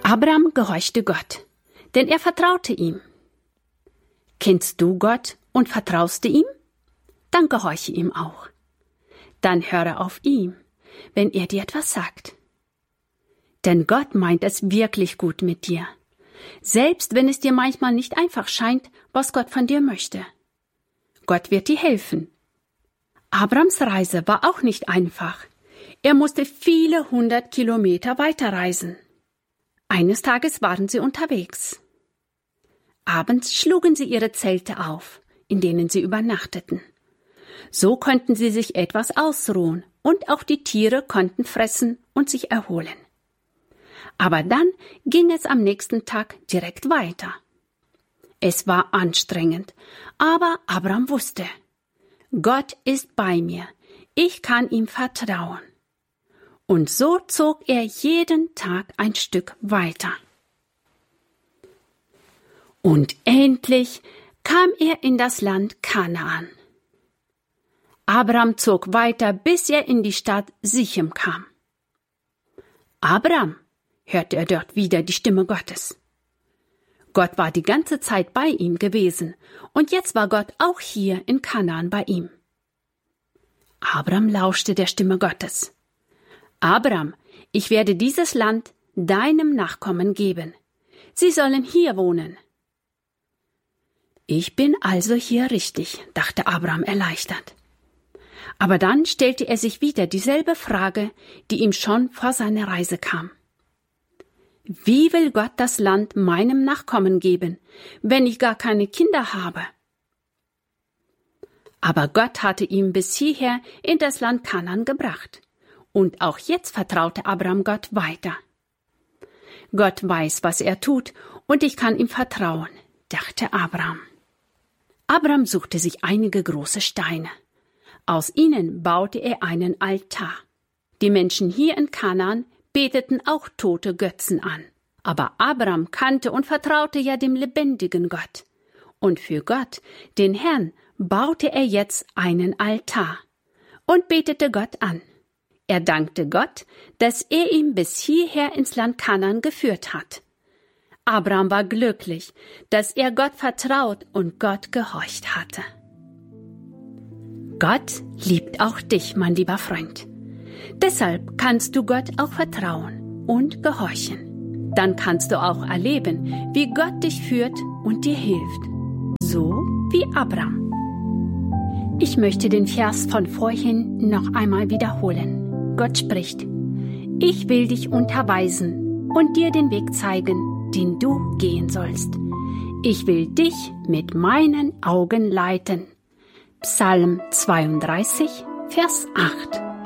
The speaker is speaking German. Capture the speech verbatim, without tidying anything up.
Abraham gehorchte Gott, denn er vertraute ihm. Kennst du Gott und vertraust du ihm? Dann gehorche ihm auch. Dann höre auf ihm, wenn er dir etwas sagt. Denn Gott meint es wirklich gut mit dir, selbst wenn es dir manchmal nicht einfach scheint, was Gott von dir möchte. Gott wird dir helfen. Abrams Reise war auch nicht einfach. Er musste viele hundert Kilometer weiterreisen. Eines Tages waren sie unterwegs. Abends schlugen sie ihre Zelte auf, in denen sie übernachteten. So konnten sie sich etwas ausruhen und auch die Tiere konnten fressen und sich erholen. Aber dann ging es am nächsten Tag direkt weiter. Es war anstrengend, aber Abraham wusste, Gott ist bei mir, ich kann ihm vertrauen. Und so zog er jeden Tag ein Stück weiter. Und endlich kam er in das Land Kanaan. Abraham zog weiter, bis er in die Stadt Sichem kam. Abraham, hörte er dort wieder die Stimme Gottes. Gott war die ganze Zeit bei ihm gewesen, und jetzt war Gott auch hier in Kanaan bei ihm. Abraham lauschte der Stimme Gottes. Abraham, ich werde dieses Land deinem Nachkommen geben. Sie sollen hier wohnen. Ich bin also hier richtig, dachte Abraham erleichtert. Aber dann stellte er sich wieder dieselbe Frage, die ihm schon vor seiner Reise kam. Wie will Gott das Land meinem Nachkommen geben, wenn ich gar keine Kinder habe? Aber Gott hatte ihn bis hierher in das Land Kanaan gebracht. Und auch jetzt vertraute Abraham Gott weiter. Gott weiß, was er tut, und ich kann ihm vertrauen, dachte Abraham. Abraham suchte sich einige große Steine. Aus ihnen baute er einen Altar. Die Menschen hier in Kanaan beteten auch tote Götzen an. Aber Abraham kannte und vertraute ja dem lebendigen Gott. Und für Gott, den Herrn, baute er jetzt einen Altar und betete Gott an. Er dankte Gott, dass er ihn bis hierher ins Land Kanaan geführt hat. Abraham war glücklich, dass er Gott vertraut und Gott gehorcht hatte. Gott liebt auch dich, mein lieber Freund. Deshalb kannst du Gott auch vertrauen und gehorchen. Dann kannst du auch erleben, wie Gott dich führt und dir hilft. So wie Abraham. Ich möchte den Vers von vorhin noch einmal wiederholen. Gott spricht: Ich will dich unterweisen und dir den Weg zeigen, den du gehen sollst. Ich will dich mit meinen Augen leiten. Psalm zweiunddreißig, Vers acht.